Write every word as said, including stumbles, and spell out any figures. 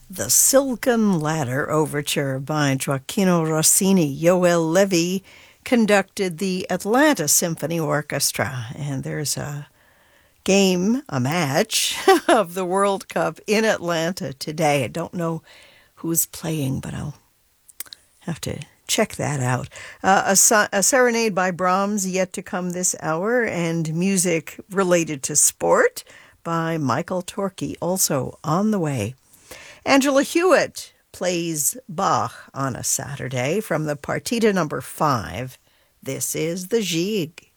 The Silken Ladder Overture by Gioacchino Rossini. Yoel Levy conducted the Atlanta Symphony Orchestra, and there's a game, a match of the World Cup in Atlanta today. I don't know who's playing, but I'll have to check that out. Uh, a, so- a serenade by Brahms yet to come this hour, and music related to sport by Michael Torkey also on the way. Angela Hewitt plays Bach on a Saturday from the Partita number five. This is the Gigue.